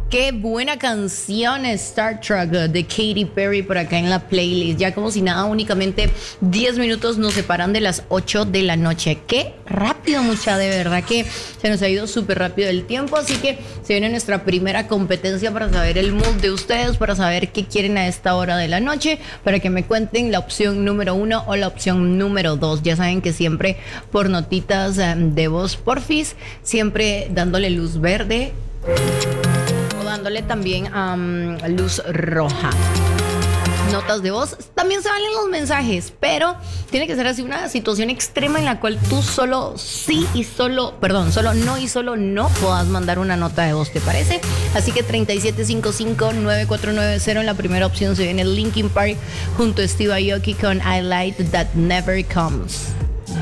Qué buena canción Star Trek de Katy Perry por acá en la playlist. Ya como si nada, únicamente 10 minutos nos separan de las 8 de la noche. Qué rápido, mucha, de verdad que se nos ha ido súper rápido el tiempo. Así que se viene nuestra primera competencia para saber el mood de ustedes, para saber qué quieren a esta hora de la noche, para que me cuenten la opción número 1 o la opción número 2. Ya saben que siempre por notitas de voz porfis, siempre dándole luz verde, dándole también luz roja. Notas de voz, también se valen los mensajes, pero tiene que ser así una situación extrema en la cual tú solo no y solo no puedas mandar una nota de voz, ¿te parece? Así que 3755-9490 en la primera opción se viene Linkin Park junto a Steve Aoki con I Light That Never Comes.